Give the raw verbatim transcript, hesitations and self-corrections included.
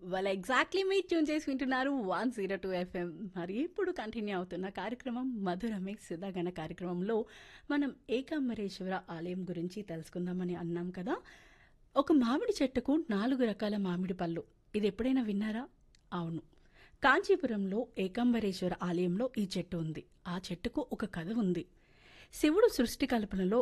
వాళ్ళు ఎగ్జాక్ట్లీ మీరు ట్యూన్ చేసి వింటున్నారు వన్ జీరో టూ ఎఫ్ఎం. మరి ఇప్పుడు కంటిన్యూ అవుతున్న కార్యక్రమం మధురమే సుధాగణ కార్యక్రమంలో మనం ఏకాంబరేశ్వర ఆలయం గురించి తెలుసుకుందామని అన్నాం కదా. ఒక మామిడి చెట్టుకు నాలుగు రకాల మామిడి పళ్ళు. ఇది ఎప్పుడైనా విన్నారా? అవును, కాంచీపురంలో ఏకాంబరేశ్వర ఆలయంలో ఈ చెట్టు ఉంది. ఆ చెట్టుకు ఒక కథ ఉంది. శివుడు సృష్టి కల్పనలో